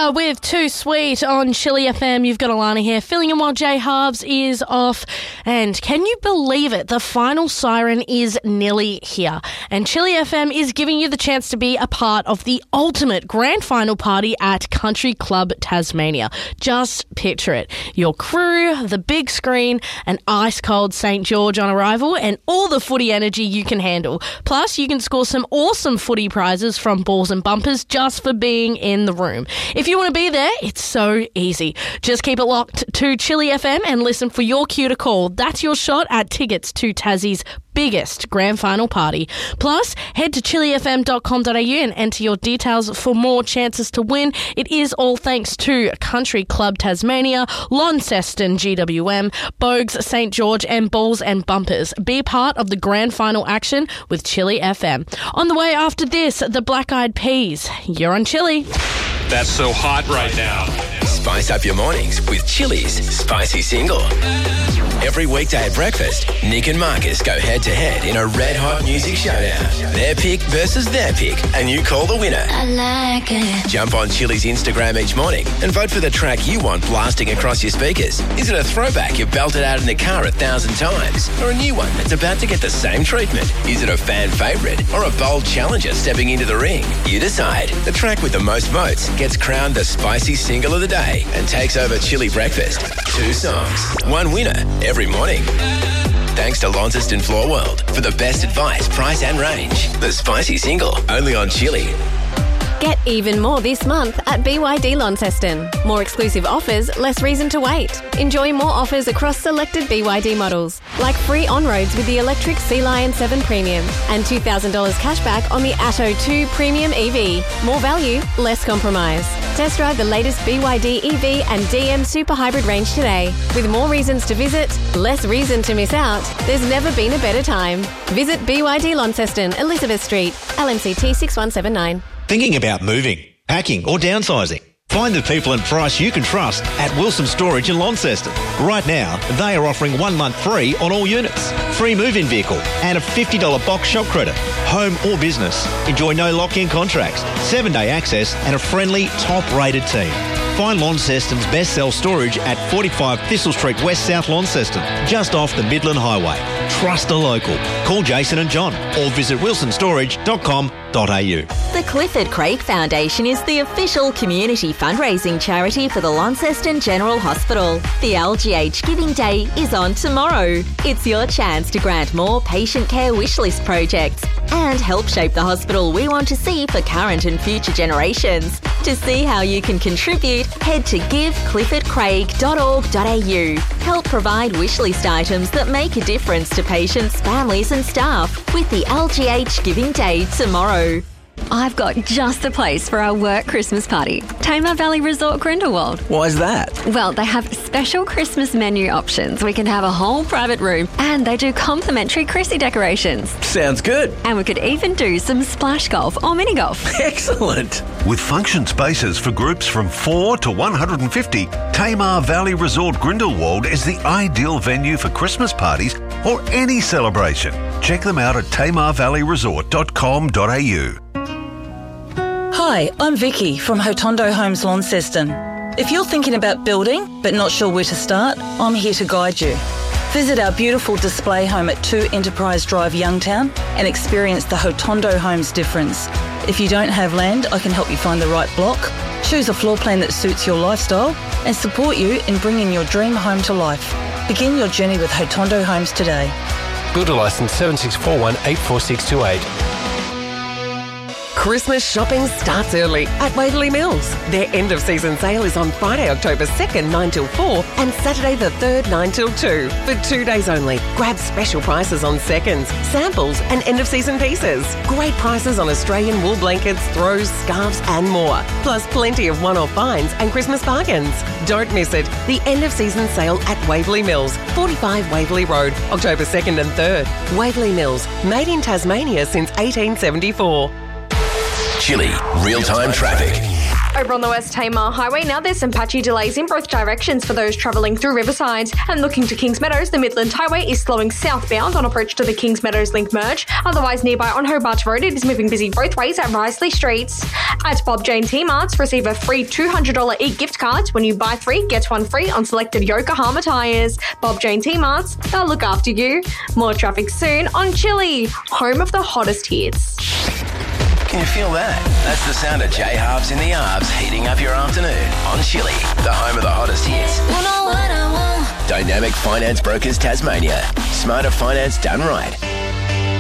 Sia with Too Sweet on Chili FM. You've got Alana here, filling in while Jay Harves is off. And can you believe it? The final siren is nearly here. And Chili FM is giving you the chance to be a part of the ultimate grand final party at Country Club Tasmania. Just picture it. Your crew, the big screen, an ice-cold St. George on arrival, and all the footy energy you can handle. Plus, you can score some awesome footy prizes from Balls and Bumpers just for being in the room. If you want to be there, it's so easy. Just keep it locked to Chili FM and listen for your cue to call. That's your shot at tickets to Tassie's biggest grand final party. Plus, head to chilifm.com.au and enter your details for more chances to win. It is all thanks to Country Club Tasmania, Launceston GWM, Bogues St. George and Balls and Bumpers. Be part of the grand final action with Chili FM. On the way after this, the Black Eyed Peas. You're on Chili. That's so hot right now. Spice up your mornings with Chili's Spicy Single. Every weekday at breakfast, Nick and Marcus go head-to-head in a red-hot music showdown. Their pick versus their pick, and you call the winner. I like it. Jump on Chili's Instagram each morning and vote for the track you want blasting across your speakers. Is it a throwback you've belted out in the car 1,000 times? Or a new one that's about to get the same treatment? Is it a fan favourite or a bold challenger stepping into the ring? You decide. The track with the most votes gets crowned the Spicy Single of the Day and takes over Chili Breakfast. 2 songs, 1 winner every morning. Thanks to Launceston Floor World for the best advice, price and range. The Spicy Single, only on Chili. Get even more this month at BYD Launceston. More exclusive offers, less reason to wait. Enjoy more offers across selected BYD models, like free on-roads with the electric Sea Lion 7 Premium and $2,000 cashback on the Atto 2 Premium EV. More value, less compromise. Test drive the latest BYD EV and DM Super Hybrid range today. With more reasons to visit, less reason to miss out, there's never been a better time. Visit BYD Launceston, Elizabeth Street, LMCT 6179. Thinking about moving, packing or downsizing? Find the people and price you can trust at Wilson Storage in Launceston. Right now, they are offering 1 month free on all units, free move-in vehicle and a $50 box shop credit. Home or business. Enjoy no lock-in contracts, 7-day access and a friendly, top-rated team. Find Launceston's best sell storage at 45 Thistle Street West South Launceston, just off the Midland Highway. Trust a local. Call Jason and John or visit wilsonstorage.com.au. The Clifford Craig Foundation is the official community fundraising charity for the Launceston General Hospital. The LGH Giving Day is on tomorrow. It's your chance to grant more patient care wishlist projects and help shape the hospital we want to see for current and future generations. To see how you can contribute, head to givecliffordcraig.org.au. Help provide wishlist items that make a difference to patients, families and staff with the LGH Giving Day tomorrow. I've got just the place for our work Christmas party. Tamar Valley Resort Grindelwald. Why is that? Well, they have special Christmas menu options. We can have a whole private room and they do complimentary Chrissy decorations. Sounds good. And we could even do some splash golf or mini golf. Excellent. With function spaces for groups from 4 to 150, Tamar Valley Resort Grindelwald is the ideal venue for Christmas parties or any celebration. Check them out at tamarvalleyresort.com.au. Hi, I'm Vicky from Hotondo Homes Launceston. If you're thinking about building but not sure where to start, I'm here to guide you. Visit our beautiful display home at 2 Enterprise Drive, Youngtown, and experience the Hotondo Homes difference. If you don't have land, I can help you find the right block, choose a floor plan that suits your lifestyle, and support you in bringing your dream home to life. Begin your journey with Hotondo Homes today. Builder licence 7641-84628. Christmas shopping starts early at Waverley Mills. Their end-of-season sale is on Friday, October 2nd, 9 till 4 and Saturday the 3rd, 9 till 2. For 2 days only, grab special prices on seconds, samples and end-of-season pieces. Great prices on Australian wool blankets, throws, scarves and more. Plus plenty of one-off finds and Christmas bargains. Don't miss it. The end-of-season sale at Waverley Mills, 45 Waverley Road, October 2nd and 3rd. Waverley Mills, made in Tasmania since 1874. Chili, real-time traffic. Over on the West Tamar Highway, now there's some patchy delays in both directions for those travelling through Riverside. And looking to Kings Meadows, the Midland Highway is slowing southbound on approach to the Kings Meadows Link merge. Otherwise, nearby on Hobart Road, it is moving busy both ways at Risley Streets. At Bob Jane T-Marts, receive a free $200 e-gift card when you buy 3, get 1 free on selected Yokohama tyres. Bob Jane T-Marts, they'll look after you. More traffic soon on Chili, home of the hottest hits. Can you feel that? That's the sound of J Harbs in the Arbs heating up your afternoon on Chili, the home of the hottest hits. Dynamic Finance Brokers Tasmania. Smarter finance done right.